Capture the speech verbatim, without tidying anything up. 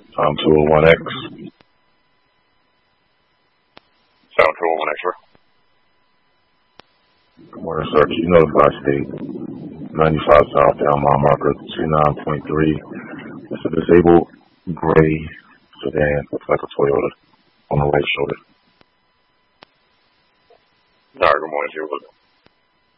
Um, two oh one X. seven two oh one X, sir. Good morning, sir. Can you notify state ninety-five South down mile marker two nine point three. It's a disabled gray sedan. Looks like a Toyota on the right shoulder. All right, good morning, sir.